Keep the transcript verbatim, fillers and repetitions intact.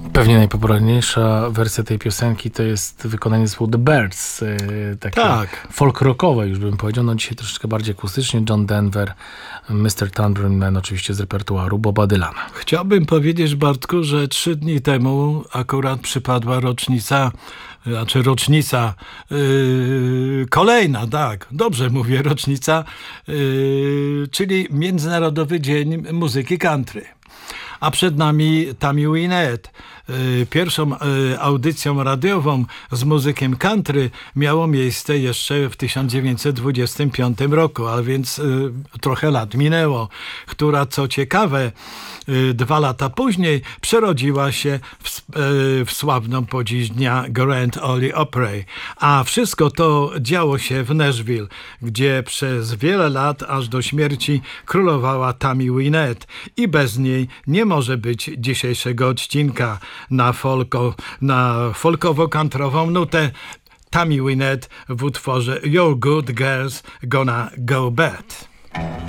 Pewnie najpopularniejsza wersja tej piosenki to jest wykonanie zespołu The Byrds, takie tak. folk rockowe już bym powiedział, no dzisiaj troszeczkę bardziej akustycznie. John Denver, mister Tambourine Man oczywiście z repertuaru Boba Dylana. Chciałbym powiedzieć, Bartku, że trzy dni temu akurat przypadła rocznica, znaczy rocznica yy, kolejna, tak, dobrze mówię, rocznica, yy, czyli Międzynarodowy Dzień Muzyki Country. A przed nami Tammy Wynette. Pierwszą audycją radiową z muzykiem country miało miejsce jeszcze w tysiąc dziewięćset dwudziestym piątym roku, a więc trochę lat minęło, która co ciekawe dwa lata później przerodziła się w, w sławną po dziś dnia Grand Ole Opry. A wszystko to działo się w Nashville, gdzie przez wiele lat aż do śmierci królowała Tammy Wynette i bez niej nie może być dzisiejszego odcinka na, folko, na folkowo-kantrową nutę. Tammy Wynette w utworze Your Good Girls Gonna Go Bad.